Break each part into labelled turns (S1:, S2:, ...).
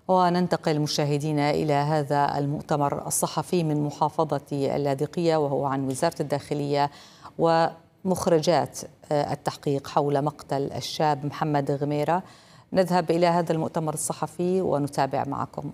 S1: وننتقل مشاهدينا إلى هذا المؤتمر الصحفي من محافظة اللاذقية، وهو عن وزارة الداخلية ومخرجات التحقيق حول مقتل الشاب محمد غميرة. نذهب إلى هذا المؤتمر الصحفي ونتابع معكم.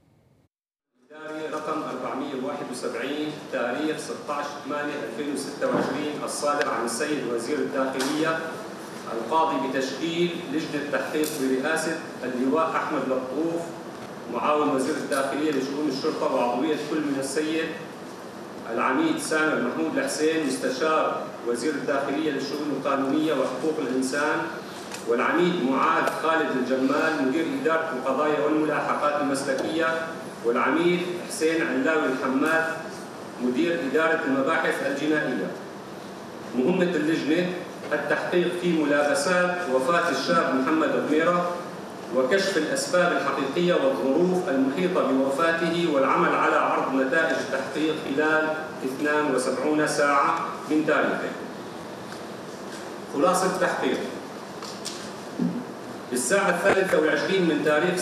S2: رقم 471 تاريخ 16/8/2026 الصادر عن السيد وزير الداخلية القاضي بتشكيل لجنة تحقيق برئاسة اللواء أحمد لطوف معاون وزير الداخلية لشؤون الشرطة، وعضوية كل من السيد العميد سامر محمود الحسين مستشار وزير الداخلية للشؤون القانونية وحقوق الإنسان، والعميد معاذ خالد الجمال مدير إدارة القضايا والملاحقات المسلكية، والعميد حسين علاوي الحماد مدير إدارة المباحث الجنائية. مهمة اللجنة التحقيق في ملابسات وفاة الشاب محمد غميرة وكشف الأسباب الحقيقية والظروف المحيطة بوفاته، والعمل على عرض نتائج التحقيق خلال 72 ساعة من تاريخه. خلاصة التحقيق: بالساعة 23 من تاريخ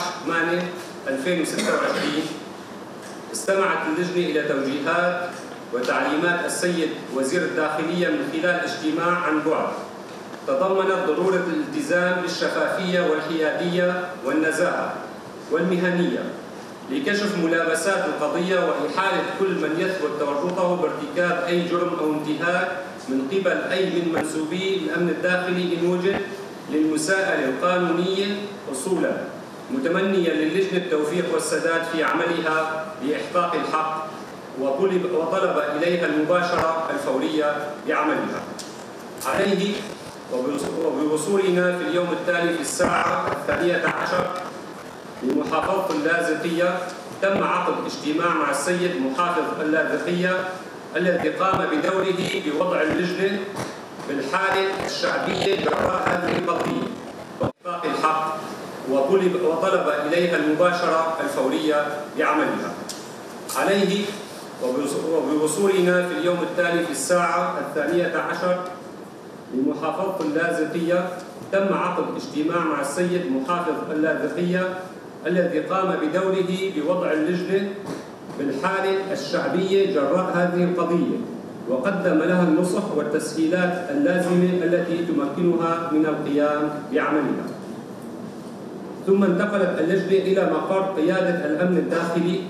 S2: 16/8/2026 استمعت اللجنة إلى توجيهات وتعليمات السيد وزير الداخلية من خلال اجتماع عن بعد تضمنت ضرورة الالتزام بالشفافية والحيادية والنزاهة والمهنية لكشف ملابسات القضية وإحالة كل من يثبت تورطه بارتكاب أي جرم أو انتهاك من قبل أي من منسوبي الأمن الداخلي إن وجد للمساءلة القانونية أصولا، متمنيا للجنة التوفيق والسداد في عملها لإحقاق الحق، وطلب إليها المباشرة الفورية بعملها. عليه وبوصولنا في اليوم التالي في الساعة 12 بمحافظة اللاذقية تم عقد اجتماع مع السيد محافظ اللاذقية الذي قام بدوره بوضع اللجنة بالحالة الشعبية جراء هذه القضية وإحقاق الحق، وطلب إليها المباشرة الفورية بعملها. عليه وبوصولنا في اليوم التالي في الساعة 12 بمحافظة اللاذقية تم عقد اجتماع مع السيد محافظ اللاذقية الذي قام بدوره بوضع اللجنة بالحالة الشعبية جراء هذه القضية، وقدم لها النصح والتسهيلات اللازمة التي تمكنها من القيام بعملها. ثم انتقلت اللجنة إلى مقر قيادة الأمن الداخلي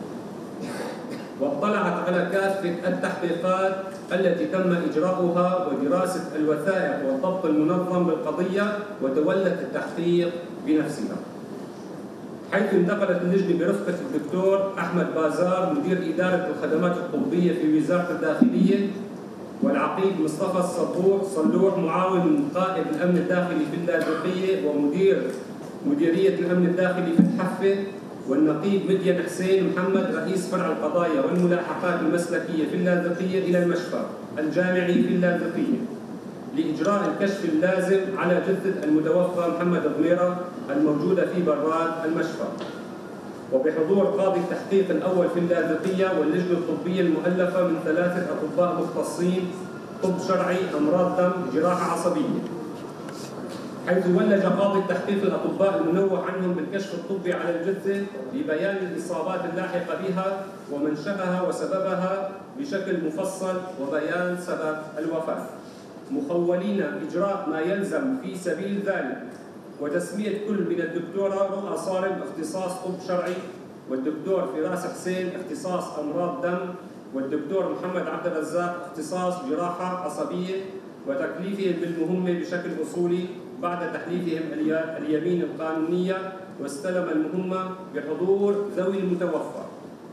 S2: واطلعت على كافة التحقيقات التي تم إجراؤها ودراسة الوثائق والضبط المنظم بالقضية، وتولت التحقيق بنفسها. حيث انتقلت اللجنة برفقة الدكتور أحمد بازار مدير إدارة الخدمات الطبية في وزارة الداخلية، والعقيد مصطفى صلوح معاون قائد الأمن الداخلي في اللاذقية ومدير مديرية الأمن الداخلي في الحفة، والنقيب مدين حسين محمد رئيس فرع القضايا والملاحقات المسلكية في اللاذقية إلى المشفى الجامعي في اللاذقية لإجراء الكشف اللازم على جثة المتوفى محمد غميرة الموجودة في براد المشفى، وبحضور قاضي التحقيق الأول في اللاذقية واللجنة الطبية المؤلفة من 3 أطباء مختصين: طب شرعي، أمراض دم، جراحة عصبية. حيث ولج قاضي التحقيق الأطباء المنوه عنهم بالكشف الطبي على الجثة لبيان الإصابات اللاحقة بها ومنشأها وسببها بشكل مفصل وبيان سبب الوفاة، مخولين إجراء ما يلزم في سبيل ذلك، وتسمية كل من الدكتورة رؤى صارم اختصاص طب شرعي، والدكتور فراس حسين اختصاص أمراض دم، والدكتور محمد عبد الرزاق اختصاص جراحة عصبية، وتكليفهم بالمهمة بشكل أصولي بعد تحليفهم اليمين القانونية، واستلم المهمة بحضور ذوي المتوفى.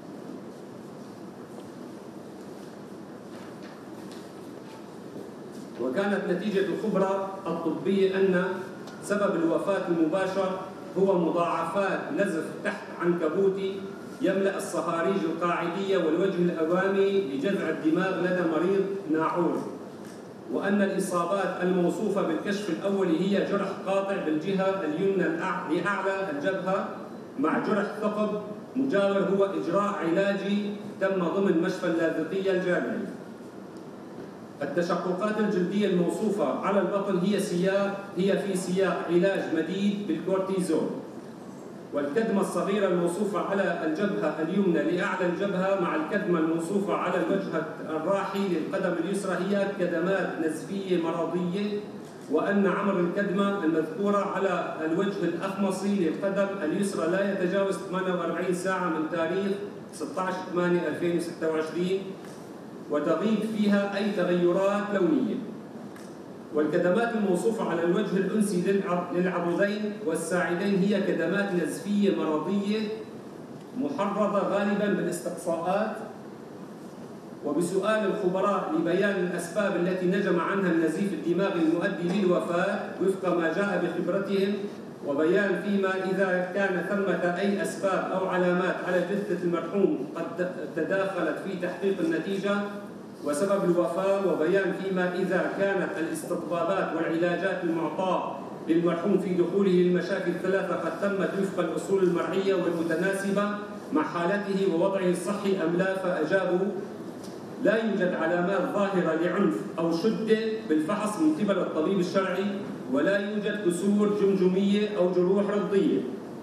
S2: وكانت نتيجة الخبرة الطبية أن سبب الوفاة المباشر هو مضاعفات نزف تحت عنكبوتي يملأ الصهاريج القاعدية والوجه الأمامي لجذع الدماغ لدى مريض ناعور، وأن الإصابات الموصوفة بالكشف الأول هي جرح قاطع بالجهة اليمنى لأعلى الجبهة مع جرح ثقب مجاور هو إجراء علاجي تم ضمن مشفى اللاذقية الجامعي. التشققات الجلدية الموصوفة على البطن هي في سياق علاج مديد بالكورتيزون. والكدمة الصغيرة الموصوفة على الجبهة اليمنى لأعلى الجبهة مع الكدمة الموصوفة على الوجه الراحي للقدم اليسرى هي كدمات نزفية مرضية، وأن عمر الكدمة المذكورة على الوجه الأخمصي للقدم اليسرى لا يتجاوز 48 ساعة من تاريخ 16/8/2026 وتغيب فيها أي تغيرات لونية. والكدمات الموصوفة على الوجه الأنسي للعضدين والساعدين هي كدمات نزفية مرضية محرضة غالباً بالاستقصاءات، وبسؤال الخبراء لبيان الأسباب التي نجم عنها النزيف الدماغي المؤدي للوفاة وفق ما جاء بخبرتهم، وبيان فيما إذا كان ثمة أي أسباب أو علامات على جثة المرحوم قد تداخلت في تحقيق النتيجة وسبب الوفاة، وبيان فيما إذا كانت الاستطبابات والعلاجات المعطاة للمرحوم في دخوله للمشاكل الثلاثة قد تمت وفق الأصول المرعية والمتناسبة مع حالته ووضعه الصحي أم لا، فأجابوا لا يوجد علامات ظاهرة لعنف أو شدة بالفحص من قبل الطبيب الشرعي، ولا يوجد كسور جمجمية أو جروح رضية.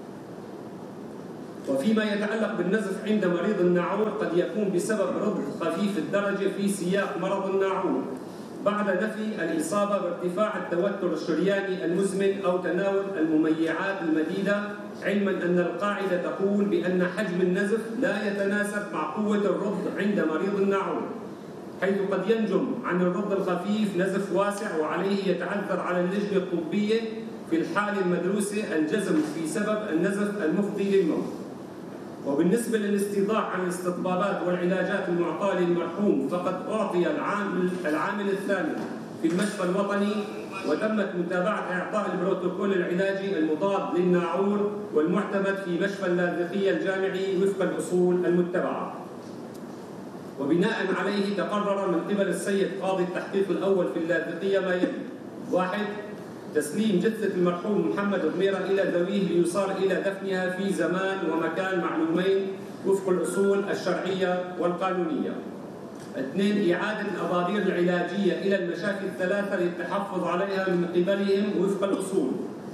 S2: وفيما يتعلق بالنزف عند مريض الناعور قد يكون بسبب رض خفيف الدرجة في سياق مرض الناعور بعد نفي الإصابة بارتفاع التوتر الشرياني المزمن أو تناول المميعات المديدة، علما أن القاعدة تقول بأن حجم النزف لا يتناسب مع قوة الرض عند مريض الناعور، حيث قد ينجم عن الرض الخفيف نزف واسع وعليه يتعذر على اللجنة الطبية في الحالة المدروسة الجزم في سبب النزف المفضي للموت. وبالنسبة للاستيضاح عن الاستطبابات والعلاجات المعطاة للمرحوم فقد أعطي العامل الثاني في المشفى الوطني، وتمت متابعة إعطاء البروتوكول العلاجي المضاد للناعور والمعتمد في مشفى اللاذقية الجامعي وفق الأصول المتبعة. وبناء عليه تقرر من قبل السيد قاضي التحقيق الأول في اللاذقية ما يلي: 1. تسليم جثة المرحوم محمد غميرة إلى ذويه ليصار إلى دفنها في زمان ومكان معلومين وفق الأصول الشرعية والقانونية. 2. إعادة الأباضير العلاجية إلى المشافي الثلاثة للتحفظ عليها من قبلهم وفق الأصول.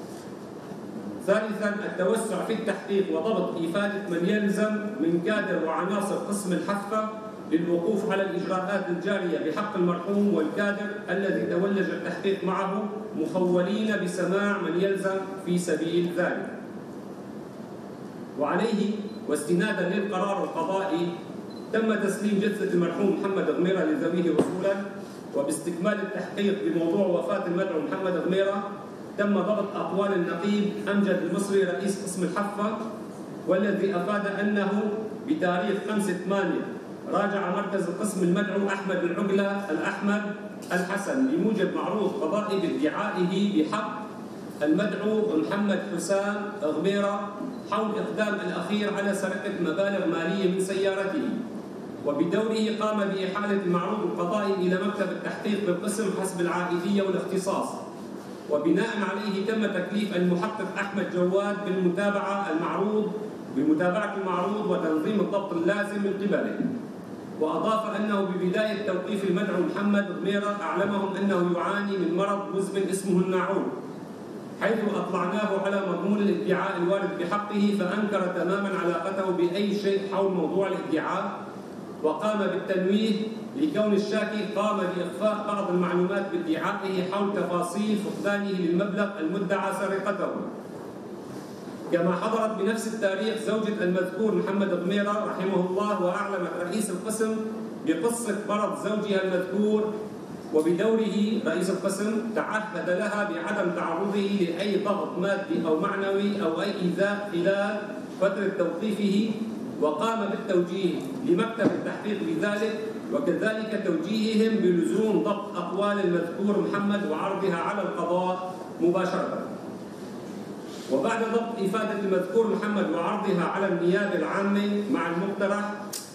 S2: 3. التوسع في التحقيق وضبط إفادة من يلزم من كادر وعناصر قسم الحفة للوقوف على الإجراءات الجارية بحق المرحوم والكادر الذي تولج التحقيق معه، مخولين بسماع من يلزم في سبيل ذلك. وعليه واستنادا للقرار القضائي تم تسليم جثة المرحوم محمد غميرة لذويه أصولا، وباستكمال التحقيق بموضوع وفاة المدعو محمد غميرة تم ضبط أقوال النقيب أمجد المصري رئيس قسم الحفة، والذي أفاد أنه بتاريخ 5/8 راجع مركز القسم المدعو أحمد العقلة الأحمد الحسن لموجب معروض قضائي بادعائه بحق المدعو محمد حسام غميرة حول إقدام الأخير على سرقة مبالغ مالية من سيارته، وبدوره قام بإحالة المعروض القضائي إلى مكتب التحقيق بالقسم حسب العائدية والاختصاص. وبناء عليه تم تكليف المحقق أحمد جواد بمتابعة المعروض وتنظيم الضبط اللازم من قبله. وأضاف أنه ببداية توقيف المدعو محمد غميرة أعلمهم أنه يعاني من مرض مزمن اسمه الناعور، حيث أطلعناه على مضمون الادعاء الوارد بحقه فأنكر تماما علاقته بأي شيء حول موضوع الادعاء، وقام بالتنويه لكون الشاكي قام بإخفاء بعض المعلومات بادعائه حول تفاصيل فقدانه للمبلغ المدعى سرقته. كما حضرت بنفس التاريخ زوجة المذكور محمد غميرة رحمه الله وأعلمت رئيس القسم بقصة مرض زوجها المذكور، وبدوره رئيس القسم تعهد لها بعدم تعرضه لأي ضغط مادي أو معنوي أو أي إيذاء خلال فترة توقيفه، وقام بالتوجيه لمكتب التحقيق بذلك، وكذلك توجيههم بلزوم ضبط أقوال المذكور محمد وعرضها على القضاء مباشرة. وبعد ضبط إفادة المذكور محمد وعرضها على النيابة العامة مع المقترح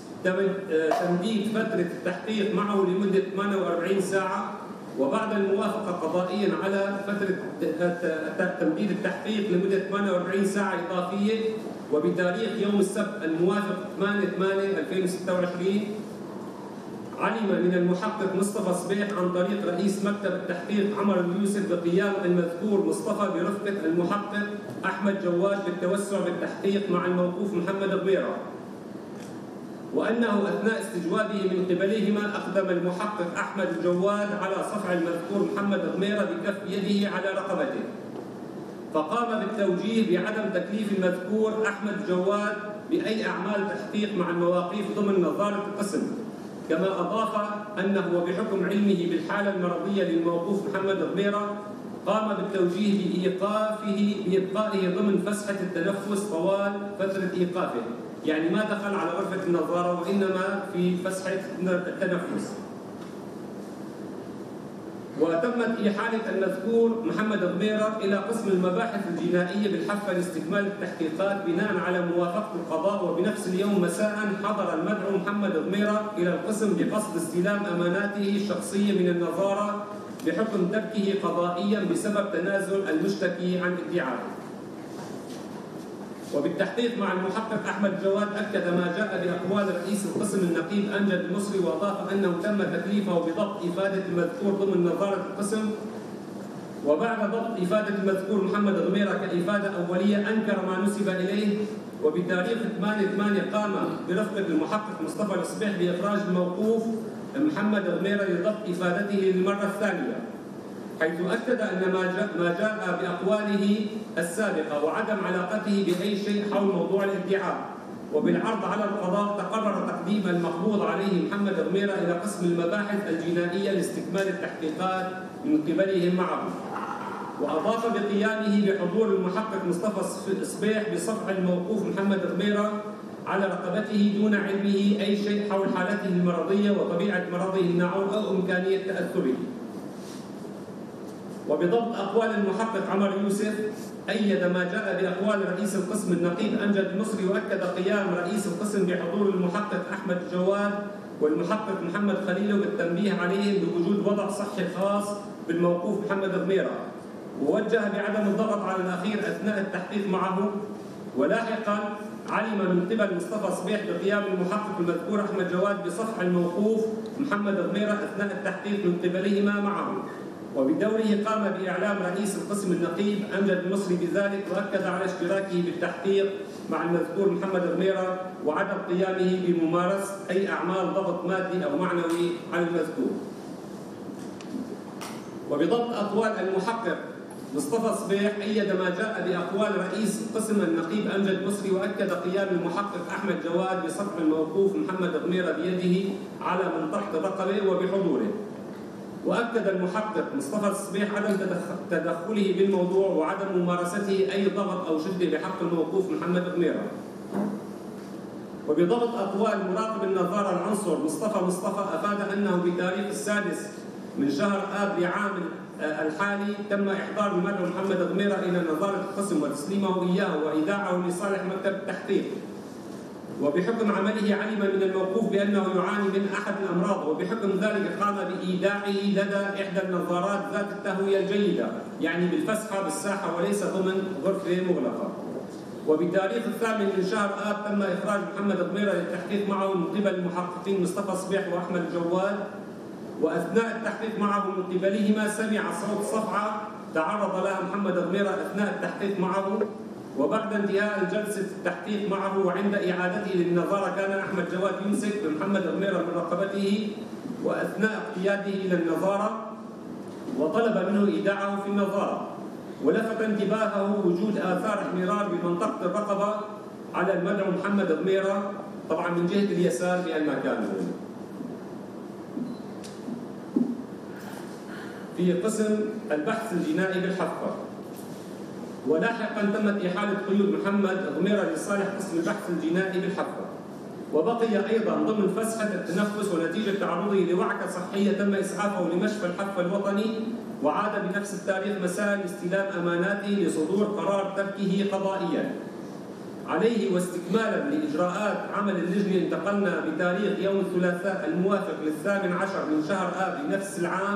S2: تمديد فترة التحقيق معه لمدة 48 ساعة، وبعد الموافقة قضائيا على فترة تمديد التحقيق لمدة 48 ساعة إضافية، وبتاريخ يوم السبت الموافق 8/8/2026 علم من المحقق مصطفى صبيح عن طريق رئيس مكتب التحقيق عمر اليوسف بقيام المذكور مصطفى برفقة المحقق أحمد جواد بالتوسع بالتحقيق مع الموقوف محمد غميرة، وأنه أثناء استجوابه من قبلهما أقدم المحقق أحمد الجواد على صفع المذكور محمد غميرة بكف يده على رقبته، فقام بالتوجيه بعدم تكليف المذكور أحمد الجواد بأي أعمال تحقيق مع المواقيف ضمن نظارة القسم، كما أضاف أنه وبحكم علمه بالحالة المرضية للموقوف محمد غميرة قام بالتوجيه بإبقائه ضمن فسحة التنفس طوال فترة إيقافه، يعني ما دخل على غرفة النظارة وإنما في فسحة التنفس. وتمت إحالة المذكور محمد غميرة إلى قسم المباحث الجنائية بالحفة لاستكمال التحقيقات بناء على موافقة القضاء، وبنفس اليوم مساء حضر المدعو محمد غميرة إلى القسم بقصد استلام أماناته الشخصية من النظارة بحكم تركه قضائيا بسبب تنازل المشتكي عن ادعائه. وبالتحقيق مع المحقق أحمد جواد أكد ما جاء بأقوال رئيس القسم النقيب أمجد المصري، وأضاف أنه تم تكليفه بضبط إفادة المذكور ضمن نظارة القسم، وبعد ضبط إفادة المذكور محمد غميرة كإفادة أولية أنكر ما نسب إليه. وبتاريخ 8/8 قام برفقة المحقق مصطفى الصبيح بإخراج الموقوف محمد غميرة لضبط إفادته للمرة الثانية، حيث أكد أن ما جاء بأقواله السابقة وعدم علاقته بأي شيء حول موضوع الادعاء. وبالعرض على القضاء تقرر تقديم المقبوض عليه محمد غميرة إلى قسم المباحث الجنائية لاستكمال التحقيقات من قبلهم معه. وأضاف بقيامه بحضور المحقق مصطفى الصبيح بصفع الموقوف محمد غميرة على رقبته دون علمه أي شيء حول حالته المرضية وطبيعة مرضه الناعور أو إمكانية تأثره. وبضبط أقوال المحقق عمر يوسف أيد ما جاء بأقوال رئيس القسم النقيب أمجد المصري، وأكد قيام رئيس القسم بحضور المحقق أحمد جواد والمحقق محمد خليل بالتنبيه عليهم بوجود وضع صحي خاص بالموقوف محمد غميرة، ووجه بعدم الضغط على الأخير أثناء التحقيق معه. ولاحقا علم من قبل مصطفى صبيح بقيام المحقق المذكور أحمد جواد بصفع الموقوف محمد غميرة أثناء التحقيق من قبلهما معه، وبدوره قام بإعلام رئيس القسم النقيب أمجد المصري بذلك، وأكد على اشتراكه بالتحقيق مع المذكور محمد غميرة وعدم قيامه بممارسة أي أعمال ضبط مادي أو معنوي على المذكور. وبضبط أقوال المحقق مصطفى صبيح أيد ما جاء بأقوال رئيس القسم النقيب أمجد المصري، وأكد قيام المحقق أحمد جواد بصفع الموقوف محمد غميرة بيده على منطقة الرقبة وبحضوره. وأكد المحقق مصطفى الصبيح عدم تدخله بالموضوع وعدم ممارسته أي ضغط أو شدة بحق الموقوف محمد غميرة. وبضبط أقوال مراقب النظارة العنصر مصطفى أفاد أنه بتاريخ 6 من شهر آب لعام الحالي تم إحضار المدعو محمد غميرة إلى نظارة القسم وتسليمه إياه وإيداعه لصالح مكتب التحقيق. وبحكم عمله علم من الموقوف بأنه يعاني من أحد الأمراض، وبحكم ذلك قام بإيداعه لدى إحدى النظارات ذات التهوية الجيدة، يعني بالفسحة بالساحة وليس ضمن غرفة مغلقة. وبتاريخ 8 من شهر آب تم إخراج محمد غميرة للتحقيق معه من قبل المحققين مصطفى صبيح وأحمد الجواد، وأثناء التحقيق معه من قبلهما سمع صوت صفعة تعرض لها محمد غميرة أثناء التحقيق معه. وبعد انتهاء جلسة التحقيق معه وعند إعادته للنظارة كان أحمد جواد يمسك بمحمد غميرة من رقبته وأثناء اقتياده إلى النظارة وطلب منه إيداعه في النظارة، ولفت انتباهه وجود آثار احمرار بمنطقة الرقبة على المدعو محمد غميرة طبعا من جهة اليسار في المكان في قسم البحث الجنائي بالحفر. ولاحقا تمت إحالة قيود محمد غميرة لصالح قسم البحث الجنائي بالحفر، وبقي أيضا ضمن فسحة التنفس، ونتيجة تعرضه لوعكة صحية تم إسعافه لمشفى الحفة الوطني، وعاد بنفس التاريخ مساء لاستلام أماناته لصدور قرار تركه قضائيا عليه. واستكمالا لإجراءات عمل اللجنة انتقلنا بتاريخ يوم الثلاثاء الموافق 18 من شهر آب لنفس العام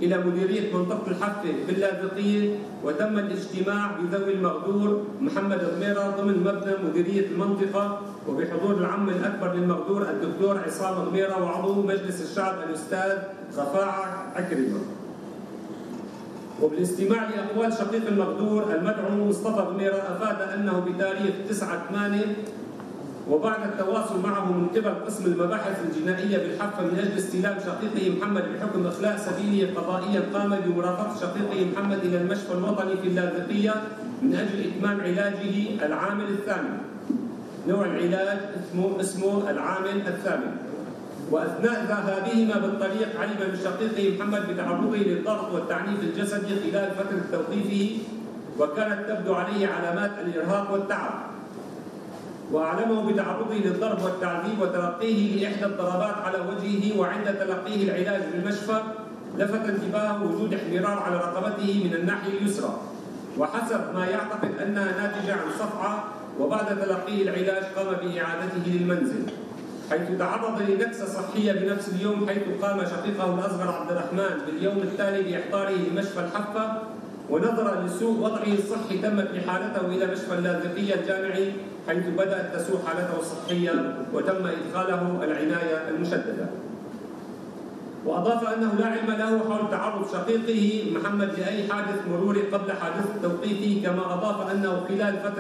S2: إلى مديرية منطقة الحفة باللاذقية، وتم الاجتماع بذوي المغدور محمد غميرة ضمن مبنى مديرية المنطقة، وبحضور العم الأكبر للمغدور الدكتور عصام غميرة وعضو مجلس الشعب الأستاذ رفاعة عكرمة. وبالاستماع لأقوال شقيق المغدور المدعو مصطفى غميرة، أفاد أنه بتاريخ 9/8 وبعد التواصل معه من قبل قسم المباحث الجنائية بالحفة من أجل استلام شقيقه محمد بحكم إخلاء سبيله قضائيا، قام بمرافقة شقيقه محمد إلى المشفى الوطني في اللاذقية من أجل إتمام علاجه العامل الثامن. نوع العلاج اسمه العامل الثامن. وأثناء ذهابهما بالطريق علم من شقيقه محمد بتعرضه للضغط والتعنيف الجسدي خلال فترة توقيفه، وكانت تبدو عليه علامات الإرهاق والتعب، وأعلمه بتعرضه للضرب والتعذيب وتلقيه لإحدى الضربات على وجهه. وعند تلقيه العلاج بالمشفى لفت انتباهه وجود احمرار على رقبته من الناحية اليسرى، وحسب ما يعتقد أنها ناتجة عن صفعة. وبعد تلقيه العلاج قام بإعادته للمنزل، حيث تعرض لنكسة صحية بنفس اليوم، حيث قام شقيقه الأصغر عبد الرحمن باليوم التالي بإحضاره لمشفى الحفة. ونظرا لسوء وضعه الصحي تمت إحالته إلى مشفى اللاذقية الجامعي، حيث بدأت تسوء حالته الصحية وتم إدخاله العناية المشددة. وأضاف أنه لا علم له حول تعرض شقيقه محمد لأي حادث مروري قبل حادث توقيفه، كما أضاف أنه خلال فترة